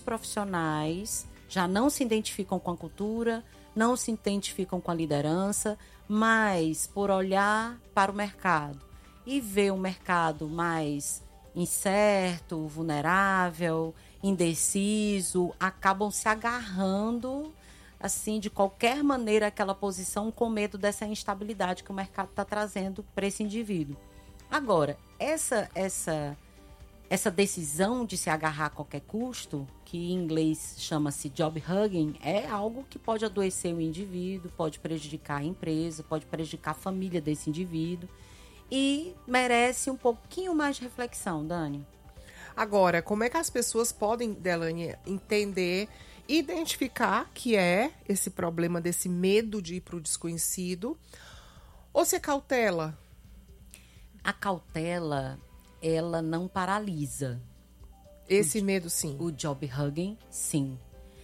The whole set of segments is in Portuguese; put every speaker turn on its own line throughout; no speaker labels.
profissionais já não se identificam com a cultura, não se identificam com a liderança, mas por olhar para o mercado e ver um mercado mais incerto, vulnerável, indeciso, acabam se agarrando assim de qualquer maneira àquela posição com medo dessa instabilidade que o mercado está trazendo para esse indivíduo. Agora, essa decisão de se agarrar a qualquer custo, que em inglês chama-se job hugging, é algo que pode adoecer o indivíduo, pode prejudicar a empresa, pode prejudicar a família desse indivíduo e merece um pouquinho mais de reflexão, Dani.
Agora, como é que as pessoas podem, Delane, entender, identificar que é esse problema desse medo de ir para o desconhecido ou se cautela?
A cautela, ela não paralisa.
Esse medo, sim.
O job hugging, sim.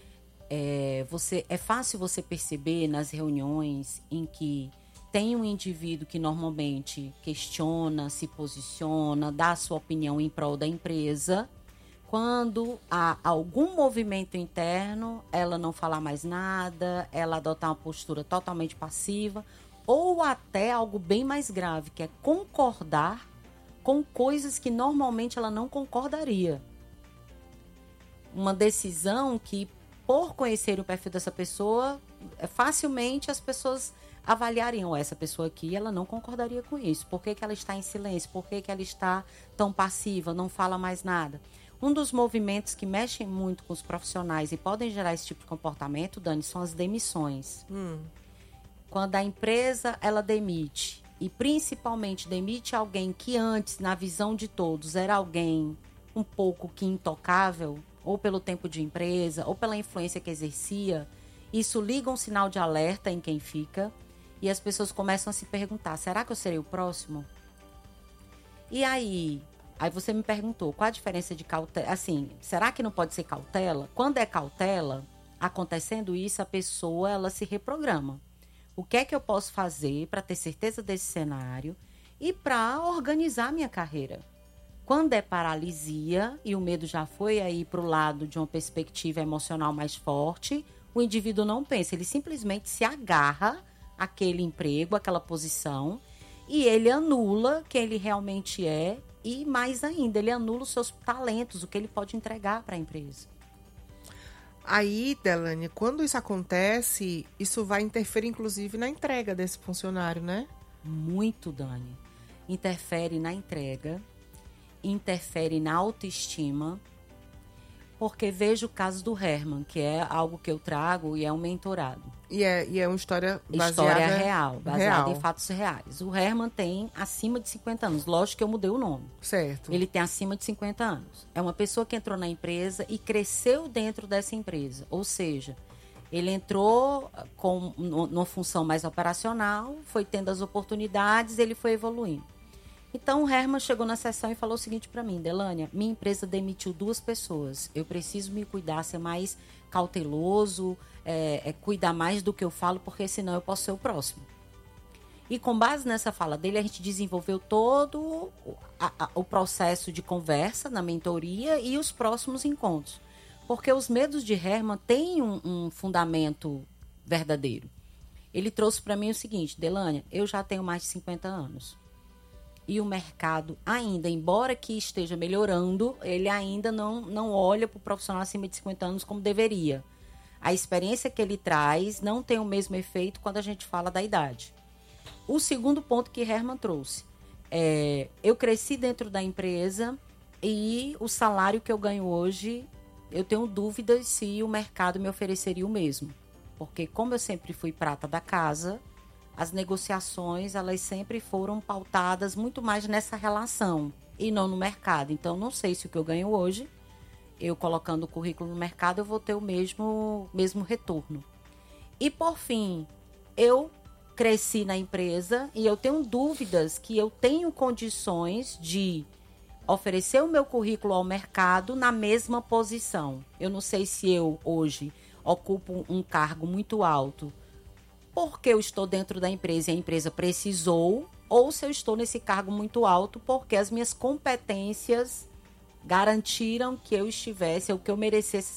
É fácil você perceber nas reuniões em que tem um indivíduo que normalmente questiona, se posiciona, dá a sua opinião em prol da empresa. Quando há algum movimento interno, ela não fala mais nada, ela adotar uma postura totalmente passiva, ou até algo bem mais grave, que é concordar com coisas que normalmente ela não concordaria. Uma decisão que, por conhecer o perfil dessa pessoa, facilmente as pessoas avaliariam essa pessoa aqui, ela não concordaria com isso. Por que ela está em silêncio? Por que ela está tão passiva, não fala mais nada? Um dos movimentos que mexem muito com os profissionais e podem gerar esse tipo de comportamento, Dani, são as demissões. Quando a empresa, ela demite, e principalmente demite alguém que antes, na visão de todos, era alguém um pouco que intocável, ou pelo tempo de empresa, ou pela influência que exercia, isso liga um sinal de alerta em quem fica, e as pessoas começam a se perguntar, será que eu serei o próximo? E aí você me perguntou, qual a diferença de cautela? Assim, será que não pode ser cautela? Quando é cautela, acontecendo isso, a pessoa, ela se reprograma. O que é que eu posso fazer para ter certeza desse cenário e para organizar minha carreira? Quando é paralisia e o medo já foi aí para o lado de uma perspectiva emocional mais forte, o indivíduo não pensa, ele simplesmente se agarra àquele emprego, àquela posição, e ele anula quem ele realmente é e, mais ainda, ele anula os seus talentos, o que ele pode entregar para a empresa.
Aí, Delane, quando isso acontece, isso vai interferir, inclusive, na entrega desse funcionário, né?
Muito, Dani. Interfere na entrega, interfere na autoestima, porque vejo o caso do Herman, que é algo que eu trago e é um mentorado.
E é uma história baseada...
História real, baseada em fatos reais. O Herman tem acima de 50 anos. Lógico que eu mudei o nome.
Certo.
Ele tem acima de 50 anos. É uma pessoa que entrou na empresa e cresceu dentro dessa empresa. Ou seja, ele entrou com numa função mais operacional, foi tendo as oportunidades, ele foi evoluindo. Então, o Herman chegou na sessão e falou o seguinte para mim, Delânia, minha empresa demitiu 2 pessoas. Eu preciso me cuidar, ser mais cauteloso, cuidar mais do que eu falo, porque senão eu posso ser o próximo. E com base nessa fala dele, a gente desenvolveu todo o processo de conversa na mentoria e os próximos encontros. Porque os medos de Herman têm um fundamento verdadeiro. Ele trouxe para mim o seguinte, Delânia, eu já tenho mais de 50 anos. E o mercado ainda, embora que esteja melhorando, ele ainda não olha para o profissional acima de 50 anos como deveria. A experiência que ele traz não tem o mesmo efeito quando a gente fala da idade. O segundo ponto que Herman trouxe, eu cresci dentro da empresa e o salário que eu ganho hoje, eu tenho dúvidas se o mercado me ofereceria o mesmo. Porque como eu sempre fui prata da casa, as negociações, elas sempre foram pautadas muito mais nessa relação e não no mercado. Então, não sei se o que eu ganho hoje, eu colocando o currículo no mercado, eu vou ter o mesmo retorno. E, por fim, eu cresci na empresa e eu tenho dúvidas que eu tenho condições de oferecer o meu currículo ao mercado na mesma posição. Eu não sei se eu, hoje, ocupo um cargo muito alto porque eu estou dentro da empresa e a empresa precisou, ou se eu estou nesse cargo muito alto porque as minhas competências garantiram que eu estivesse, ou que eu merecesse